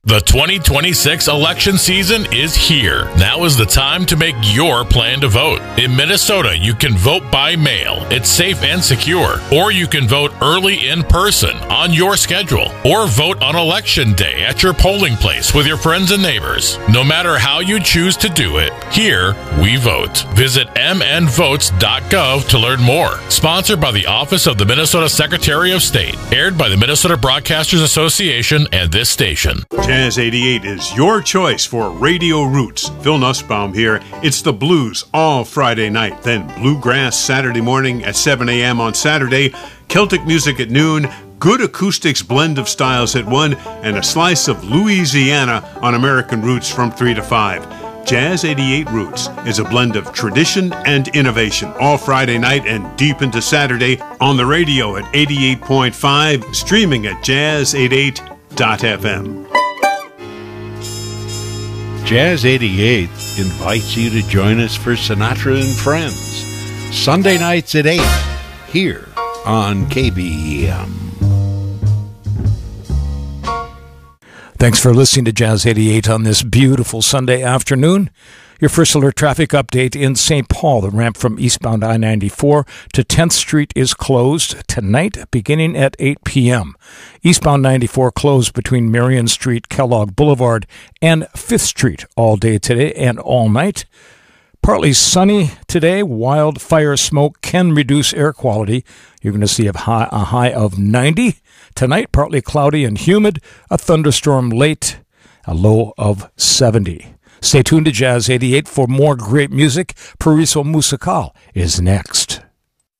The 2026 election season is here. Now is the time to make your plan to vote. In Minnesota, you can vote by mail. It's safe and secure. Or you can vote early in person on your schedule. Or vote on election day at your polling place with your friends and neighbors. No matter how you choose to do it, here we vote. Visit mnvotes.gov to learn more. Sponsored by the Office of the Minnesota Secretary of State. Aired by the Minnesota Broadcasters Association and this station. Jazz 88 is your choice for Radio Roots. Phil Nussbaum here. It's the blues all Friday night, then bluegrass Saturday morning at 7 a.m. on Saturday, Celtic music at noon, good acoustics blend of styles at 1, and a slice of Louisiana on American Roots from 3 to 5. Jazz 88 Roots is a blend of tradition and innovation all Friday night and deep into Saturday on the radio at 88.5, streaming at jazz88.fm. Jazz 88 invites you to join us for Sinatra and Friends, Sunday nights at 8, here on KBEM. Thanks for listening to Jazz 88 on this beautiful Sunday afternoon. Your first alert traffic update in St. Paul. The ramp from eastbound I-94 to 10th Street is closed tonight, beginning at 8 p.m. Eastbound 94 closed between Marion Street, Kellogg Boulevard, and 5th Street all day today and all night. Partly sunny today. Wildfire smoke can reduce air quality. You're going to see a high of 90. Tonight, partly cloudy and humid. A thunderstorm late. A low of 70. Stay tuned to Jazz 88 for more great music. Paraiso Musical is next.